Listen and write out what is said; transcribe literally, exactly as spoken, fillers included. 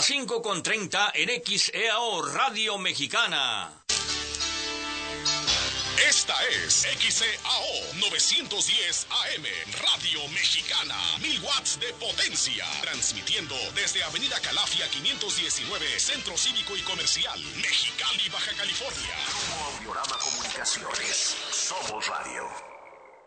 las cinco con treinta en X E A O Radio Mexicana. Esta es X E A O novecientos diez A M, Radio Mexicana, mil watts de potencia, transmitiendo desde Avenida Calafia quinientos diecinueve, Centro Cívico y Comercial, Mexicali, Baja California. Grupo Audiorama Comunicaciones, somos radio.